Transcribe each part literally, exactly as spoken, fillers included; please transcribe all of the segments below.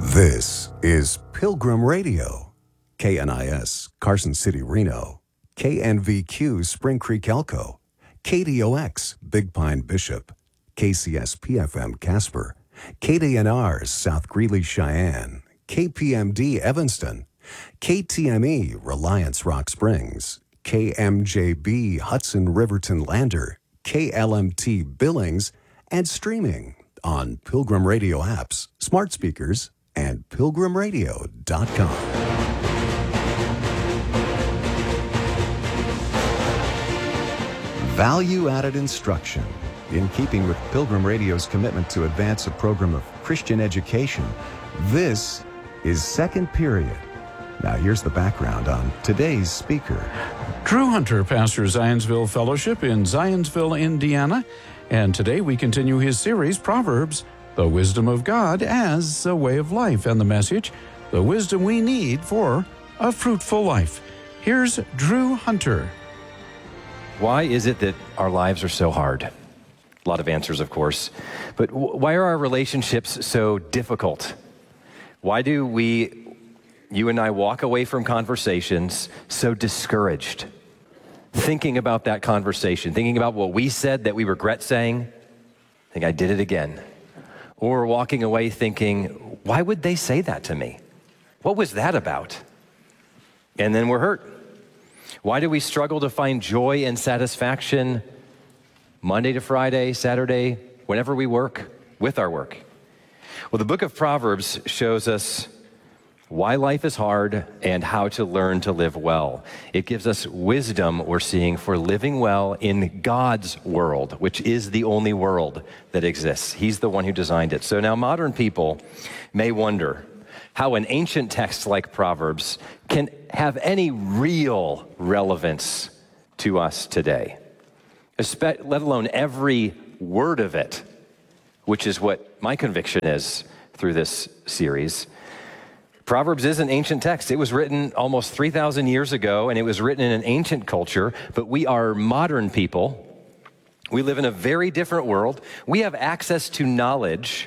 This is Pilgrim Radio, K N I S, Carson City, Reno, K N V Q, Spring Creek, Elko, K D O X, Big Pine, Bishop, K C S P F M, Casper, K D N R, South Greeley, Cheyenne, K P M D, Evanston, K T M E, Reliance, Rock Springs, K M J B, Hudson, Riverton, Lander, K L M T, Billings, and streaming on Pilgrim Radio apps, smart speakers, and pilgrim radio dot com. Value-added instruction. In keeping with Pilgrim Radio's commitment to advance a program of Christian education, this is Second Period. Now here's the background on today's speaker. Drew Hunter pastors Zionsville Fellowship in Zionsville, Indiana, and today we continue his series, Proverbs, the wisdom of God as a way of life, and the message, the wisdom we need for a fruitful life. Here's Drew Hunter. Why is it that our lives are so hard? A lot of answers, of course. But why are our relationships so difficult? Why do we, you and I, walk away from conversations so discouraged? Thinking about that conversation, thinking about what we said that we regret saying, I think I did it again. Or walking away thinking, why would they say that to me? What was that about? And then we're hurt. Why do we struggle to find joy and satisfaction Monday to Friday, Saturday, whenever we work, with our work? Well, the book of Proverbs shows us why life is hard and how to learn to live well. It gives us wisdom, we're seeing, for living well in God's world, which is the only world that exists. He's the one who designed it. So now modern people may wonder how an ancient text like Proverbs can have any real relevance to us today, let alone every word of it, which is what my conviction is through this series. Proverbs is an ancient text. It was written almost three thousand years ago, and it was written in an ancient culture, but we are modern people. We live in a very different world. We have access to knowledge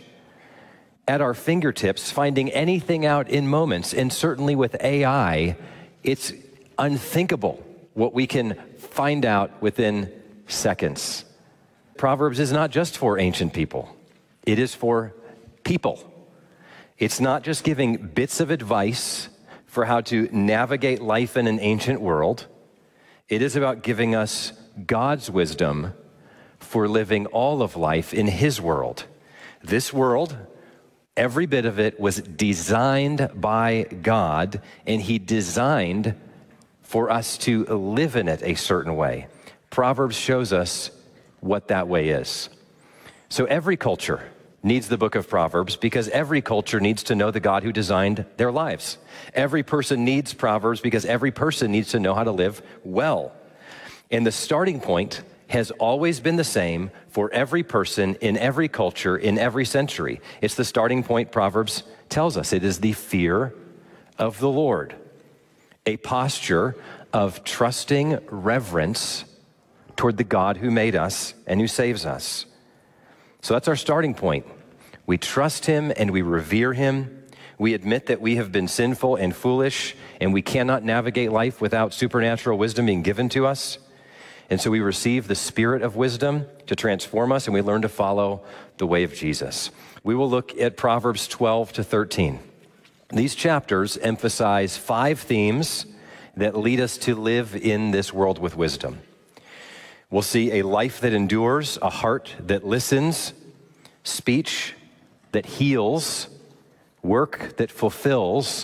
at our fingertips, finding anything out in moments, and certainly with A I, it's unthinkable what we can find out within seconds. Proverbs is not just for ancient people. It is for people. It's not just giving bits of advice for how to navigate life in an ancient world. It is about giving us God's wisdom for living all of life in His world. This world, every bit of it, was designed by God, and He designed for us to live in it a certain way. Proverbs shows us what that way is. So every culture needs the book of Proverbs because every culture needs to know the God who designed their lives. Every person needs Proverbs because every person needs to know how to live well. And the starting point has always been the same for every person in every culture in every century. It's the starting point Proverbs tells us. It is the fear of the Lord, a posture of trusting reverence toward the God who made us and who saves us. So that's our starting point. We trust Him and we revere Him. We admit that we have been sinful and foolish, and we cannot navigate life without supernatural wisdom being given to us. And so we receive the spirit of wisdom to transform us, and we learn to follow the way of Jesus. We will look at Proverbs twelve to thirteen. These chapters emphasize five themes that lead us to live in this world with wisdom. We'll see a life that endures, a heart that listens, speech that heals, work that fulfills,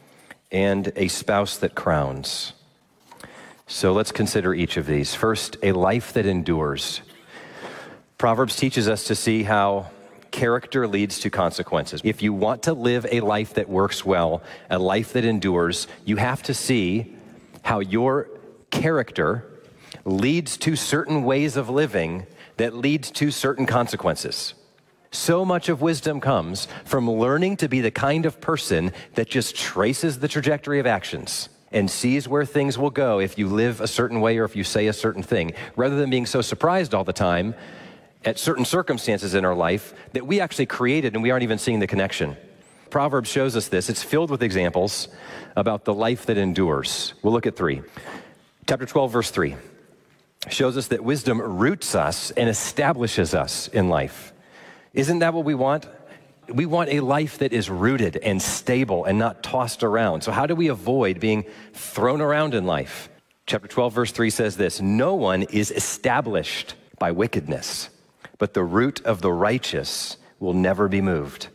and a spouse that crowns. So let's consider each of these. First, a life that endures. Proverbs teaches us to see how character leads to consequences. If you want to live a life that works well, a life that endures, you have to see how your character leads to certain ways of living that leads to certain consequences. So much of wisdom comes from learning to be the kind of person that just traces the trajectory of actions and sees where things will go if you live a certain way or if you say a certain thing, rather than being so surprised all the time at certain circumstances in our life that we actually created and we aren't even seeing the connection. Proverbs shows us this. It's filled with examples about the life that endures. We'll look at three. Chapter twelve, verse three, shows us that wisdom roots us and establishes us in life. Isn't that what we want? We want a life that is rooted and stable and not tossed around. So how do we avoid being thrown around in life? Chapter twelve, verse three says this, no one is established by wickedness, but the root of the righteous will never be moved.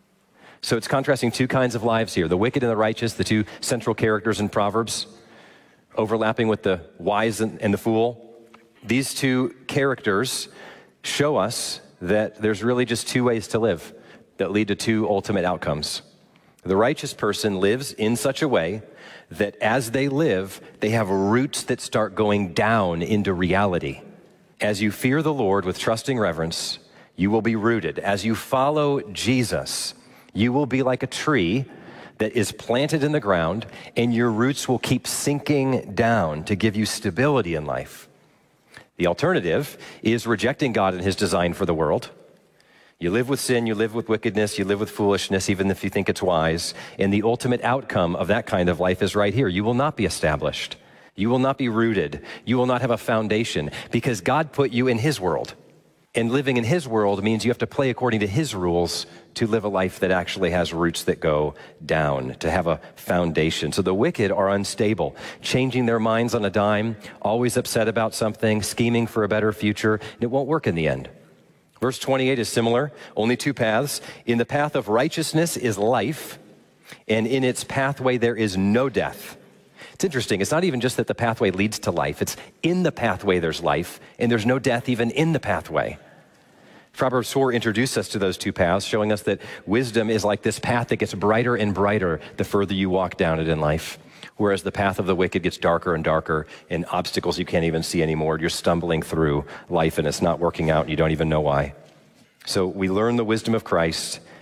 So it's contrasting two kinds of lives here, the wicked and the righteous, the two central characters in Proverbs, overlapping with the wise and, and the fool. These two characters show us that there's really just two ways to live that lead to two ultimate outcomes. The righteous person lives in such a way that as they live, they have roots that start going down into reality. As you fear the Lord with trusting reverence, you will be rooted. As you follow Jesus, you will be like a tree that is planted in the ground, and your roots will keep sinking down to give you stability in life. The alternative is rejecting God and his design for the world. You live with sin, you live with wickedness, you live with foolishness, even if you think it's wise. And the ultimate outcome of that kind of life is right here. You will not be established. You will not be rooted. You will not have a foundation because God put you in his world. And living in his world means you have to play according to his rules to live a life that actually has roots that go down, to have a foundation. So the wicked are unstable, changing their minds on a dime, always upset about something, scheming for a better future, and it won't work in the end. Verse twenty-eight is similar, only two paths. In the path of righteousness is life, and in its pathway there is no death. It's interesting. It's not even just that the pathway leads to life. It's in the pathway there's life, and there's no death even in the pathway. Proverbs four introduced us to those two paths, showing us that wisdom is like this path that gets brighter and brighter the further you walk down it in life. Whereas the path of the wicked gets darker and darker, and obstacles you can't even see anymore. You're stumbling through life, and it's not working out, and you don't even know why. So we learn the wisdom of Christ